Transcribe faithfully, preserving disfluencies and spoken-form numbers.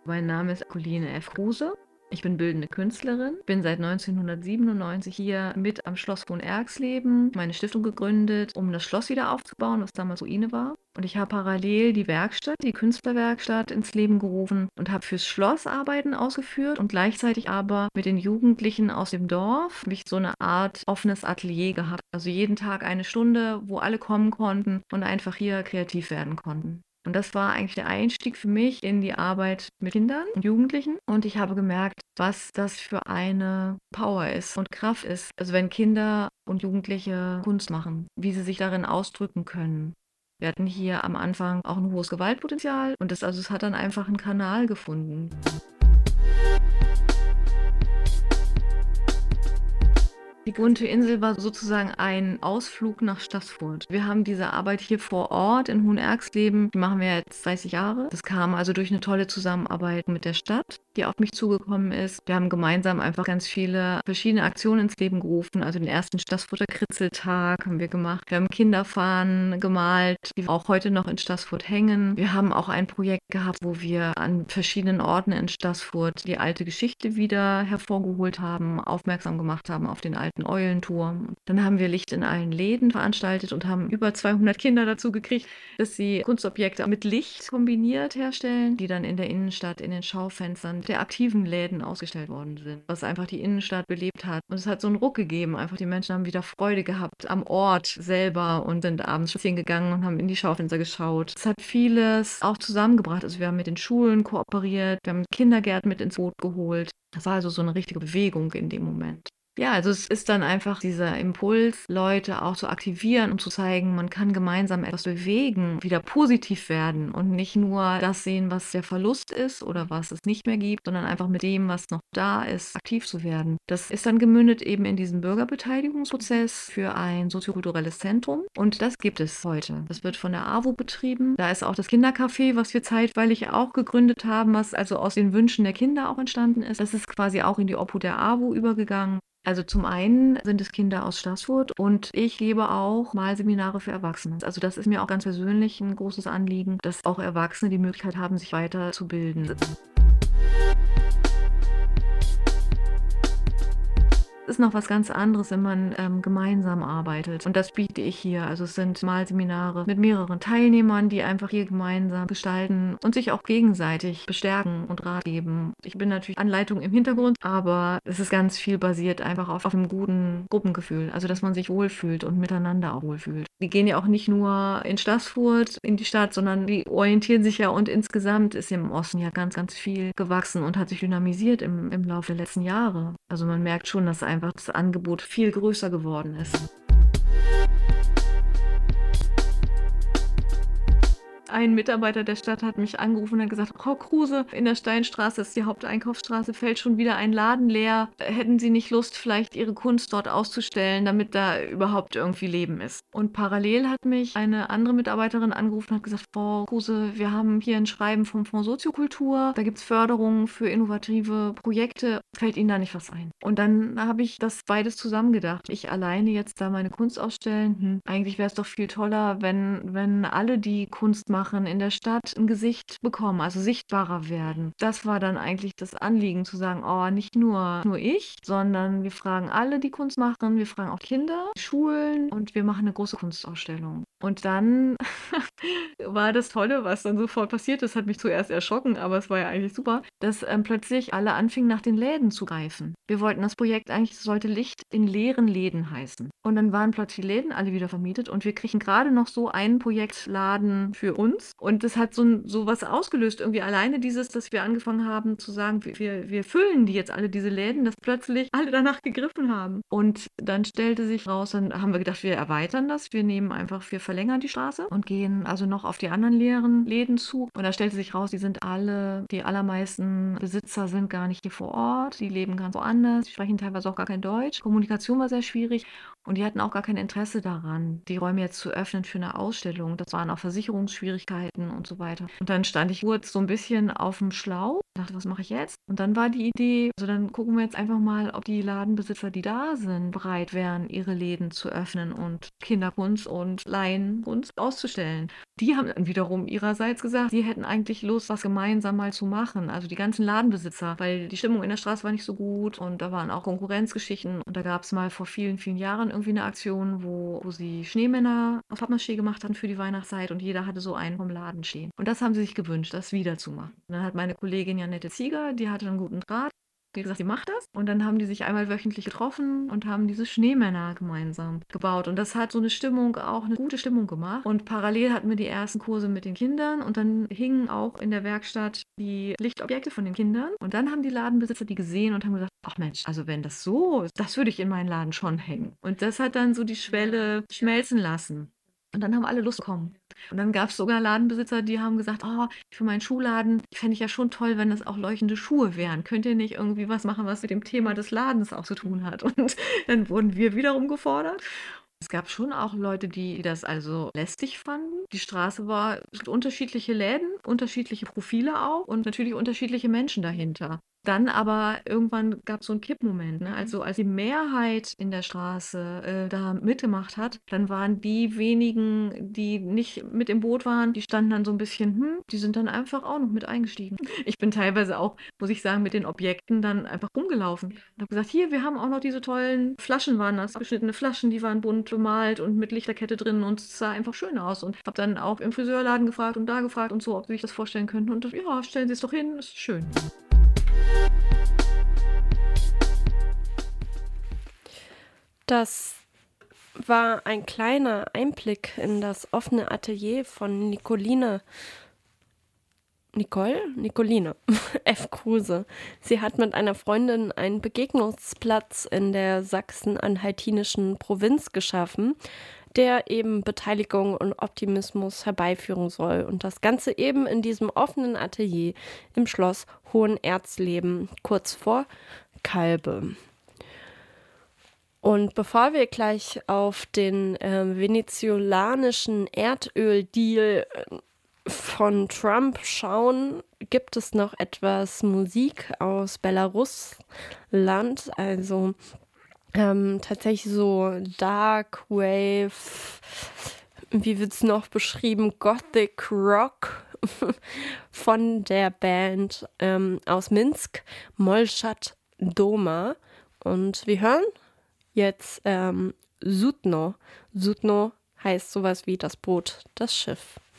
Mein Name ist Coline F. Kruse. Ich bin bildende Künstlerin, bin seit neunzehnhundertsiebenundneunzig hier mit am Schloss Hohenerxleben, meine Stiftung gegründet, um das Schloss wieder aufzubauen, was damals Ruine war. Und ich habe parallel die Werkstatt, die Künstlerwerkstatt ins Leben gerufen und habe fürs Schloss Arbeiten ausgeführt und gleichzeitig aber mit den Jugendlichen aus dem Dorf habe ich so eine Art offenes Atelier gehabt. Also jeden Tag eine Stunde, wo alle kommen konnten und einfach hier kreativ werden konnten. Und das war eigentlich der Einstieg für mich in die Arbeit mit Kindern und Jugendlichen. Und ich habe gemerkt, was das für eine Power ist und Kraft ist. Also wenn Kinder und Jugendliche Kunst machen, wie sie sich darin ausdrücken können. Wir hatten hier am Anfang auch ein hohes Gewaltpotenzial und das, also es hat dann einfach einen Kanal gefunden. Die Bunte Insel war sozusagen ein Ausflug nach Staßfurt. Wir haben diese Arbeit hier vor Ort in Hohenerxleben, die machen wir jetzt dreißig Jahre. Das kam also durch eine tolle Zusammenarbeit mit der Stadt, die auf mich zugekommen ist. Wir haben gemeinsam einfach ganz viele verschiedene Aktionen ins Leben gerufen. Also den ersten Staßfurter Kritzeltag haben wir gemacht. Wir haben Kinderfahnen gemalt, die auch heute noch in Staßfurt hängen. Wir haben auch ein Projekt gehabt, wo wir an verschiedenen Orten in Staßfurt die alte Geschichte wieder hervorgeholt haben, aufmerksam gemacht haben auf den alten Eulenturm. Dann haben wir Licht in allen Läden veranstaltet und haben über zweihundert Kinder dazu gekriegt, dass sie Kunstobjekte mit Licht kombiniert herstellen, die dann in der Innenstadt in den Schaufenstern der aktiven Läden ausgestellt worden sind, was einfach die Innenstadt belebt hat. Und es hat so einen Ruck gegeben. Einfach die Menschen haben wieder Freude gehabt am Ort selber und sind abends spazieren gegangen und haben in die Schaufenster geschaut. Es hat vieles auch zusammengebracht. Also wir haben mit den Schulen kooperiert, wir haben Kindergärten mit ins Boot geholt. Das war also so eine richtige Bewegung in dem Moment. Ja, also es ist dann einfach dieser Impuls, Leute auch zu aktivieren und zu zeigen, man kann gemeinsam etwas bewegen, wieder positiv werden und nicht nur das sehen, was der Verlust ist oder was es nicht mehr gibt, sondern einfach mit dem, was noch da ist, aktiv zu werden. Das ist dann gemündet eben in diesen Bürgerbeteiligungsprozess für ein soziokulturelles Zentrum und das gibt es heute. Das wird von der A W O betrieben. Da ist auch das Kindercafé, was wir zeitweilig auch gegründet haben, was also aus den Wünschen der Kinder auch entstanden ist. Das ist quasi auch in die Obhut der A W O übergegangen. Also zum einen sind es Kinder aus Staßfurt und ich gebe auch Malseminare für Erwachsene. Also das ist mir auch ganz persönlich ein großes Anliegen, dass auch Erwachsene die Möglichkeit haben, sich weiterzubilden. Ist noch was ganz anderes, wenn man ähm, gemeinsam arbeitet. Und das biete ich hier. Also es sind Malseminare mit mehreren Teilnehmern, die einfach hier gemeinsam gestalten und sich auch gegenseitig bestärken und Rat geben. Ich bin natürlich Anleitung im Hintergrund, aber es ist ganz viel basiert einfach auf, auf einem guten Gruppengefühl. Also dass man sich wohlfühlt und miteinander auch wohlfühlt. Die gehen ja auch nicht nur in Staßfurt in die Stadt, sondern die orientieren sich ja und insgesamt ist im Osten ja ganz, ganz viel gewachsen und hat sich dynamisiert im, im Laufe der letzten Jahre. Also man merkt schon, dass einfach das Angebot viel größer geworden ist. Ein Mitarbeiter der Stadt hat mich angerufen und hat gesagt, Frau Kruse, in der Steinstraße, das ist die Haupteinkaufsstraße, fällt schon wieder ein Laden leer. Hätten Sie nicht Lust, vielleicht Ihre Kunst dort auszustellen, damit da überhaupt irgendwie Leben ist? Und parallel hat mich eine andere Mitarbeiterin angerufen und hat gesagt, Frau Kruse, wir haben hier ein Schreiben vom Fonds Soziokultur, da gibt es Förderungen für innovative Projekte. Fällt Ihnen da nicht was ein? Und dann habe ich das beides zusammengedacht. Ich alleine jetzt da meine Kunst ausstellen, hm, eigentlich wäre es doch viel toller, wenn, wenn alle, die Kunst machen, in der Stadt ein Gesicht bekommen, also sichtbarer werden. Das war dann eigentlich das Anliegen, zu sagen, oh, nicht nur, nur ich, sondern wir fragen alle, die Kunst machen, wir fragen auch Kinder, Schulen und wir machen eine große Kunstausstellung. Und dann war das Tolle, was dann sofort passiert ist, hat mich zuerst erschrocken, aber es war ja eigentlich super, dass ähm, plötzlich alle anfingen, nach den Läden zu greifen. Wir wollten das Projekt eigentlich, es sollte Licht in leeren Läden heißen. Und dann waren plötzlich die Läden alle wieder vermietet und wir kriegen gerade noch so einen Projektladen für uns. Und das hat so, so was ausgelöst, irgendwie alleine dieses, dass wir angefangen haben zu sagen, wir, wir füllen die jetzt alle, diese Läden, dass plötzlich alle danach gegriffen haben. Und dann stellte sich raus, dann haben wir gedacht, wir erweitern das, wir nehmen einfach, wir verlängern die Straße und gehen also noch auf die anderen leeren Läden zu. Und da stellte sich raus, die sind alle, die allermeisten Besitzer sind gar nicht hier vor Ort, die leben ganz woanders, die sprechen teilweise auch gar kein Deutsch. Kommunikation war sehr schwierig. Und die hatten auch gar kein Interesse daran, die Räume jetzt zu öffnen für eine Ausstellung. Das waren auch Versicherungsschwierigkeiten und so weiter. Und dann stand ich kurz so ein bisschen auf dem Schlauch Ich dachte: „Was mache ich jetzt?“ Und dann war die Idee, also dann gucken wir jetzt einfach mal, ob die Ladenbesitzer, die da sind, bereit wären, ihre Läden zu öffnen und Kinderkunst und Laienkunst auszustellen. Die haben dann wiederum ihrerseits gesagt, sie hätten eigentlich Lust, was gemeinsam mal zu machen. Also die ganzen Ladenbesitzer, weil die Stimmung in der Straße war nicht so gut und da waren auch Konkurrenzgeschichten. Und da gab es mal vor vielen, vielen Jahren irgendwie eine Aktion, wo, wo sie Schneemänner auf Pappmaché gemacht hatten für die Weihnachtszeit und jeder hatte so einen vom Laden stehen. Und das haben sie sich gewünscht, das wieder zu machen. Und dann hat meine Kollegin Janette Zieger, die hatte einen guten Draht, wie gesagt, die macht das. Und dann haben die sich einmal wöchentlich getroffen und haben diese Schneemänner gemeinsam gebaut. Und das hat so eine Stimmung, auch eine gute Stimmung gemacht. Und parallel hatten wir die ersten Kurse mit den Kindern und dann hingen auch in der Werkstatt die Lichtobjekte von den Kindern. Und dann haben die Ladenbesitzer die gesehen und haben gesagt, ach Mensch, also wenn das so ist, das würde ich in meinen Laden schon hängen. Und das hat dann so die Schwelle schmelzen lassen. Und dann haben alle Lust bekommen. Und dann gab es sogar Ladenbesitzer, die haben gesagt, oh, für meinen Schuhladen fände ich ja schon toll, wenn das auch leuchtende Schuhe wären. Könnt ihr nicht irgendwie was machen, was mit dem Thema des Ladens auch zu tun hat? Und dann wurden wir wiederum gefordert. Es gab schon auch Leute, die das also lästig fanden. Die Straße war unterschiedliche Läden, unterschiedliche Profile auch und natürlich unterschiedliche Menschen dahinter. Dann aber irgendwann gab es so einen Kippmoment, ne? Also als die Mehrheit in der Straße äh, da mitgemacht hat, dann waren die wenigen, die nicht mit im Boot waren, die standen dann so ein bisschen, hm, die sind dann einfach auch noch mit eingestiegen. Ich bin teilweise auch, muss ich sagen, mit den Objekten dann einfach rumgelaufen und habe gesagt, hier, wir haben auch noch diese tollen Flaschen, waren das, abgeschnittene Flaschen, die waren bunt bemalt und mit Lichterkette drin und es sah einfach schön aus. Und habe dann auch im Friseurladen gefragt und da gefragt und so, ob sie sich das vorstellen könnten. Und das, ja, stellen Sie es doch hin, ist schön. Das war ein kleiner Einblick in das offene Atelier von Nicoline. Nicole? Nicoline F. Kruse. Sie hat mit einer Freundin einen Begegnungsplatz in der sachsen-anhaltinischen Provinz geschaffen, der eben Beteiligung und Optimismus herbeiführen soll. Und das Ganze eben in diesem offenen Atelier im Schloss Hohenerzleben, kurz vor Kalbe. Und bevor wir gleich auf den äh, venezolanischen Erdöldeal von Trump schauen, gibt es noch etwas Musik aus Belarusland, also ähm, tatsächlich so Dark Wave, wie wird es noch beschrieben, Gothic Rock von der Band ähm, aus Minsk, Molchat Doma. Und wir hören jetzt ähm, Sutno. Sutno heißt sowas wie das Boot, das Schiff.